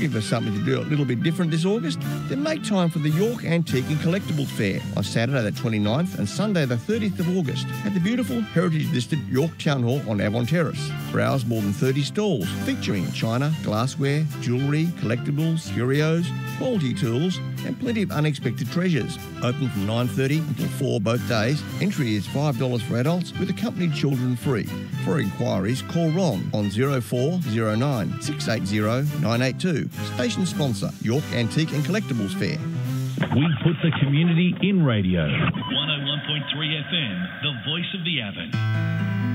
Looking for something to do a little bit different this August? Then make time for the York Antique and Collectibles Fair on Saturday the 29th and Sunday the 30th of August at the beautiful heritage-listed York Town Hall on Avon Terrace. Browse more than 30 stalls featuring china, glassware, jewellery, collectibles, curios, quality tools and plenty of unexpected treasures. Open from 9:30 until 4 both days. Entry is $5 for adults with accompanied children free. For inquiries, call Ron on 0409 680 982. Station sponsor, York Antique and Collectibles Fair. We put the community in radio. 101.3 FM, the voice of the Avon.